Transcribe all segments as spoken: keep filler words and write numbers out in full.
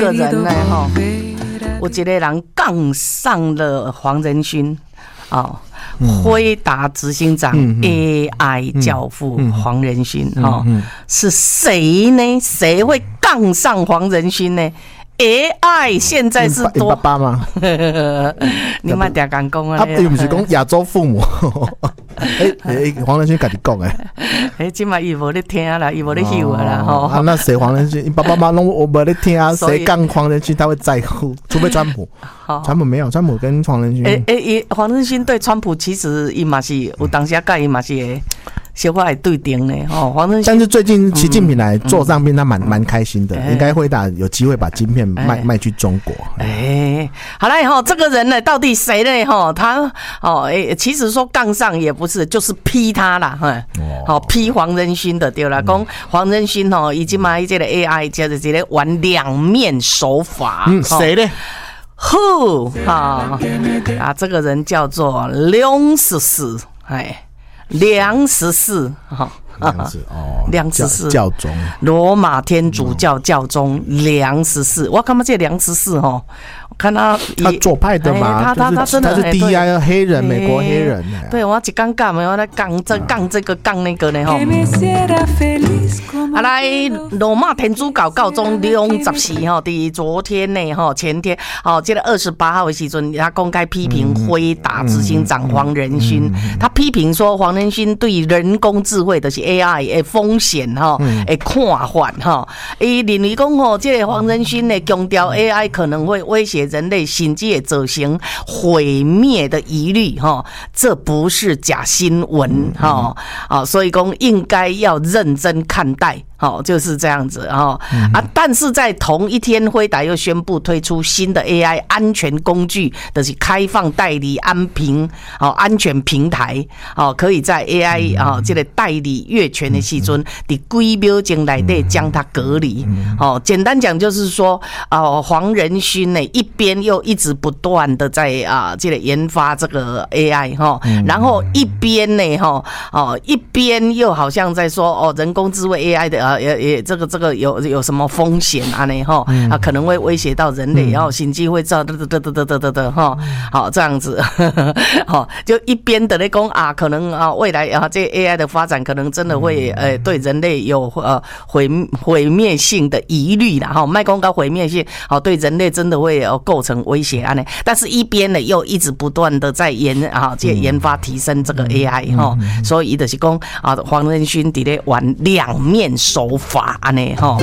个人呢，哈，有一个人杠上了黄仁勋，哦。辉达执行长 A I 教父黄仁勋，哈，是谁呢？谁会杠上黄仁勋呢？A I 现在是多爸爸吗？ 你莫定讲讲啊！ 他又不是讲亚洲父母。哎哎，黄仁勋自己讲哎。 哎，今嘛伊无咧听啦，伊无咧秀啦吼。 啊，那谁黄仁勋？爸爸妈妈拢我无咧听啊，谁杠黄仁勋他会在乎？除非川普。川普没有，川普跟黄仁勋。 哎哎，黄仁勋对川普其实伊嘛是有当时甲伊嘛是。小可会对顶呢，哦，黄仁勋。 但是最近习近平来做上宾，他蛮蛮开心的，应该会打有机会把晶片卖卖去中国。 哎，好了哈，这个人呢，到底谁呢？哈，他哦，哎，其实说杠上也不是，就是批他啦，哈，好批黄仁勋的对啦，讲黄仁勋哦，已经买这个 A I， 就是这个玩两面手法。 嗯，谁呢？ 呼，哈啊，这个人叫做梁十四，哎。梁十四，哈， 梁十哦， 梁十四教宗， 罗马天主教教宗梁十四，我看嘛这梁十四哈，我看他他左派的嘛， 他他他真的他是 D I 黑人，美国黑人， 对我一杠杠没有在杠这杠这个杠那个呢哈。啊来，罗马天主教教宗梁十四哈，伫昨天呢哈，前天哦，这个二十八号的时阵，他公开批评辉达执行长黄仁勋，他批评说黄仁勋对人工智慧就是 A I 的风险哈，的看法哈，伊认为讲吼，这个黄仁勋呢强调 A I 可能会威胁人类甚至会造成毁灭的疑虑哈，这不是假新闻哈，啊，所以讲应该要认真看待。好，就是这样子哈啊！但是在同一天，辉达又宣布推出新的 A I 安全工具，就是开放代理安平哦安全平台哦，可以在 A I 啊这个代理越权的时阵，伫几秒钟内底将它隔离。哦，简单讲就是说，哦，黄仁勋呢一边又一直不断的在啊这个研发这个 A I 哈，然后一边呢哈哦一边又好像在说哦人工智慧 A I 的。也也这个这个有有什么风险啊呢？哈啊，可能会威胁到人类，然后心机会造，得得得得得得得哈，好这样子，好就一边的在讲啊，可能啊未来啊这 A I 的发展可能真的会呃对人类有呃毁毁灭性的疑虑啦，哈，卖公告毁灭性，好对人类真的会呃构成威胁啊呢，但是一边呢又一直不断的在研啊这研发提升这个 A I 哈，所以就是讲啊黄仁勋伫咧玩两面手。手法安尼吼，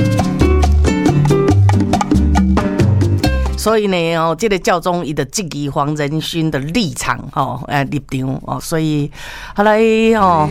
所以呢哦，这个教宗伊的质疑黄仁勋的立场吼，呃立场哦，所以后来哦，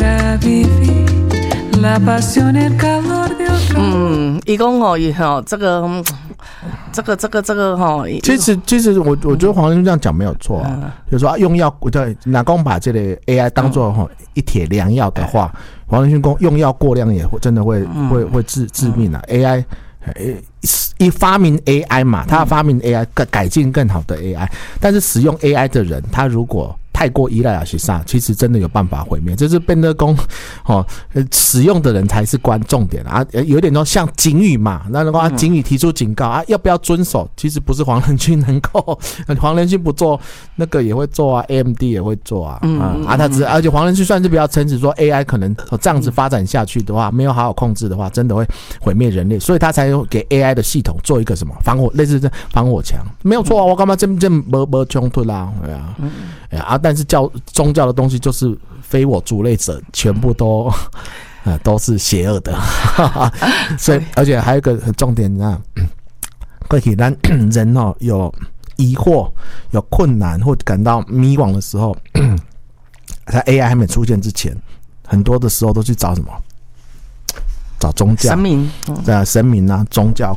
嗯，伊讲哦，吼这个这个这个这个哈， 其实其实我我觉得黄仁勋这样讲没有错啊，比如说用药，对，哪公把这个 A I 当做哈一帖良药的话。黄仁勋用药过量也会真的会会会致致命啊 ！A I 一发明 A I 嘛，他发明 A I 改进更好的 A I， 但是使用 A I 的人，他如果太过依赖阿西萨，其实真的有办法毁灭。这是变得公哦，使用的人才是关重点啊，有点说像警语嘛，那的话警语提出警告啊，要不要遵守？其实不是黄仁勋能够，黄仁勋不做，那个也会做啊 ，A M D 也会做啊，啊，啊他只而且黄仁勋算是比较诚实，说 A I 可能这样子发展下去的话，没有好好控制的话，真的会毁灭人类，所以他才给 A I 的系统做一个什么防火，类似这防火墙，没有错啊，我干嘛这这没没冲突啦，对啊，哎啊，但是教宗教的东西就是非我族类者全部都呃都是邪恶的，所以而且还有一个很重点啊，过去咱人哦有疑惑、有困难或感到迷惘的时候，在 A I 还没出现之前，很多的时候都去找什么？找宗教、 神明， 对啊，神明啊，宗教